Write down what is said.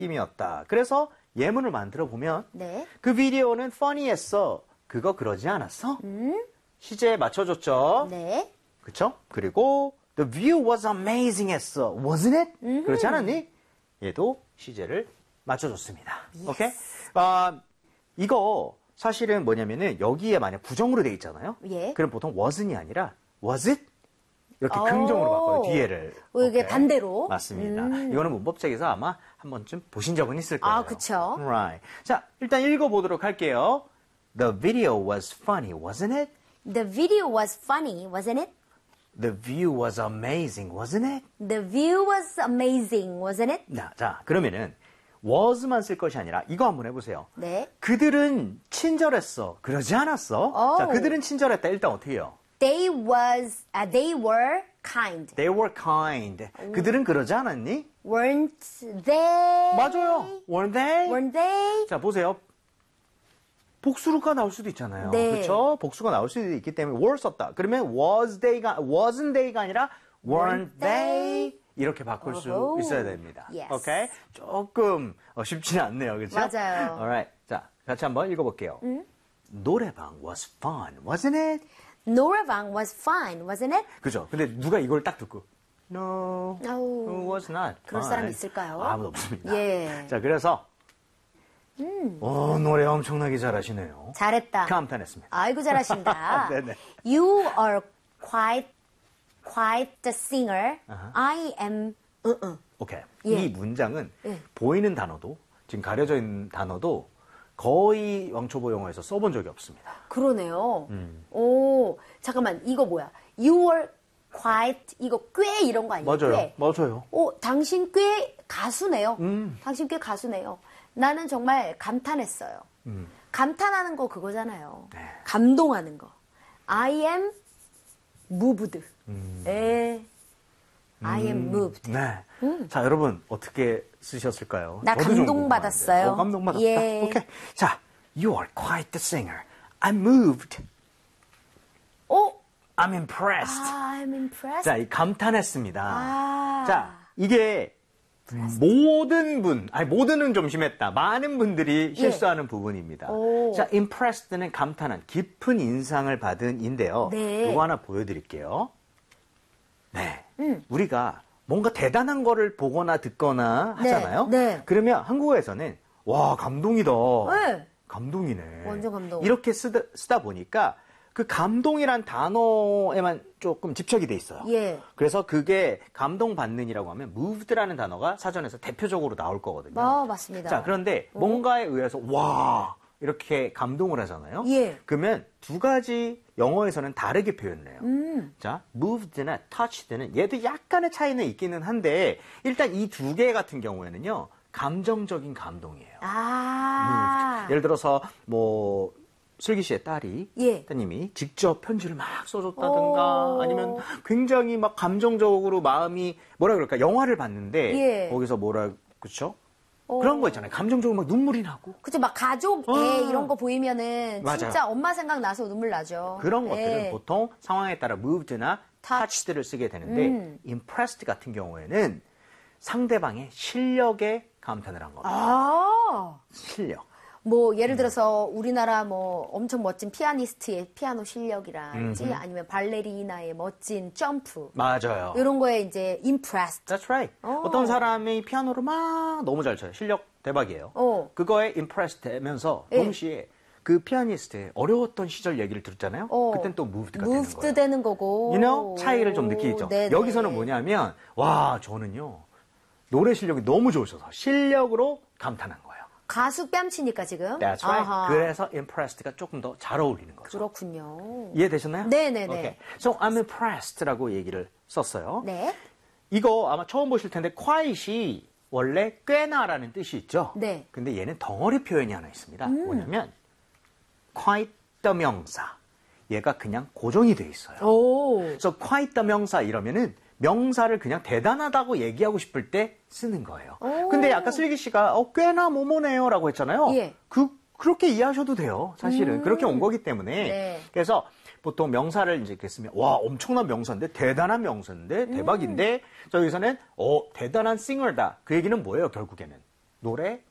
느낌이었다. 그래서 예문을 만들어 보면 네. 그 비디오는 funny했어. 그거 그러지 않았어? 시제에 맞춰줬죠. 네. 그쵸? 그리고 the view was amazing 했어. wasn't it? 그렇지 않았니? 얘도 시제를 맞춰줬습니다. 오케이? 이거 사실은 뭐냐면은 여기에 만약 부정으로 돼 있잖아요. 예. 그럼 보통 wasn't 이 아니라 was it? 이렇게 오. 긍정으로 바꿔요. 뒤에를. 이게 오케이. 반대로. 맞습니다. 이거는 문법책에서 아마 한 번쯤 보신 적은 있을 거예요. 아, 그쵸. Right. 자, 일단 읽어보도록 할게요. The video was funny, wasn't it? The video was funny, wasn't it? The view was amazing, wasn't it? The view was amazing, wasn't it? 자, 그러면은 was만 쓸 것이 아니라 이거 한번 해보세요. 네. 그들은 친절했어. 그러지 않았어? 자, 그들은 친절했다. 일단 어떻게 해요? They were kind. They were kind. 그들은 그러지 않았니? Weren't they? 맞아요. Weren't they? Weren't they? 자, 보세요. 복수가 나올 수도 있잖아요. 네. 그렇죠? 복수가 나올 수도 있기 때문에 were 썼다. 그러면 wasn't they가 아니라 weren't they? 이렇게 바꿀 수 어허. 있어야 됩니다. Yes. 오케이? 조금 쉽지는 않네요. 그렇죠? 맞아요. Alright. 자, 같이 한번 읽어볼게요. 노래방 was fun, wasn't it? 노래방 was fun, wasn't it? 그죠? 근데 누가 이걸 딱 듣고 No, No. it was not 그럴 fun. 사람 있을까요? 아무도 없습니다. 예. 자, 그래서 노래 엄청나게 잘하시네요. 잘했다. 감탄했습니다. 아이고 잘하신다. 네네. You are quite the singer. I am. 오케이. 예. 이 문장은 예. 보이는 단어도 지금 가려져 있는 단어도 거의 왕초보 영어에서 써본 적이 없습니다. 그러네요. 오, 잠깐만 이거 뭐야? You are quite 이거 꽤 이런 거 아니에요? 맞아요. 꽤. 맞아요. 오, 당신 꽤 가수네요. 당신 꽤 가수네요. 나는 정말 감탄했어요. 감탄하는 거 그거잖아요. 네. 감동하는 거. I am moved. 예. I am moved. 네. 자, 여러분 어떻게 쓰셨을까요? 나 저도 좀 감동받았어요. 궁금한데. 감동받았다. 예. 오케이. 자, you are quite the singer. I'm moved. 오, I'm impressed. I'm impressed. 자, 이 감탄했습니다. 아. 자, 이게 모든은 좀 심했다. 많은 분들이 실수하는 부분입니다. 오. 자, impressed는 감탄한 깊은 인상을 받은 인데요. 네. 이거 하나 보여드릴게요. 네. 우리가 뭔가 대단한 거를 보거나 듣거나 하잖아요. 네. 그러면 한국어에서는 와, 감동이다. 네. 감동이네. 완전 감동. 이렇게 쓰다 보니까 그 감동이란 단어에만 조금 집착이 돼 있어요. 예. 그래서 그게 감동받는이라고 하면 moved라는 단어가 사전에서 대표적으로 나올 거거든요. 맞습니다. 자, 그런데 뭔가에 의해서 와 이렇게 감동을 하잖아요. 예. 그러면 두 가지 영어에서는 다르게 표현을 해요. 자, moved나 touched는 얘도 약간의 차이는 있기는 한데 일단 이 두 개 같은 경우에는요. 감정적인 감동이에요. 아. 예를 들어서 뭐 슬기 씨의 딸이 예. 따님이 직접 편지를 막 써줬다든가 오. 아니면 굉장히 막 감정적으로 마음이 뭐라 그럴까 영화를 봤는데 예. 거기서 그쵸? 그런 거 있잖아요. 감정적으로 막 눈물이 나고 그쵸, 막 가족애 이런 거 보이면은 맞아요. 진짜 엄마 생각나서 눈물 나죠. 그런 것들은 예. 보통 상황에 따라 moved나 touched를 쓰게 되는데 impressed 같은 경우에는 상대방의 실력에 감탄을 한 겁니다. 아. 실력. 뭐 예를 들어서 우리나라 뭐 엄청 멋진 피아니스트의 피아노 실력이랄지 아니면 발레리나의 멋진 점프 맞아요. 이런 거에 이제 impressed. That's right. 어떤 사람이 피아노를 막 너무 잘 쳐요. 실력 대박이에요. 그거에 impressed 되면서 예. 동시에 그 피아니스트의 어려웠던 시절 얘기를 들었잖아요. 그땐 또 moved가 되는 moved 거예요. 되는 거고. You know? 차이를 좀 느끼죠. 네네. 여기서는 뭐냐면 와 저는요 노래 실력이 너무 좋으셔서 실력으로 감탄한 거예요. 가수 뺨치니까 지금. That's right. 아하. 그래서 impressed가 조금 더 잘 어울리는 거죠. 그렇군요. 이해되셨나요? 네네네. Okay. So I'm impressed라고 얘기를 썼어요. 네. 이거 아마 처음 보실 텐데 quiet이 원래 꽤나라는 뜻이 있죠. 네. 근데 얘는 덩어리 표현이 하나 있습니다. 뭐냐면 quite the 명사. 얘가 그냥 고정이 돼 있어요. 오. 그래서 quite the 명사 이러면은 명사를 그냥 대단하다고 얘기하고 싶을 때 쓰는 거예요. 근데 아까 슬기 씨가 꽤나 뭐뭐네요라고 했잖아요. 예. 그렇게 이해하셔도 돼요. 사실은 그렇게 온 거기 때문에. 네. 그래서 보통 명사를 이제 이렇게 쓰면 와 엄청난 명사인데 대단한 명사인데 대박인데 저기서는 대단한 싱어다. 그 얘기는 뭐예요 결국에는? 노래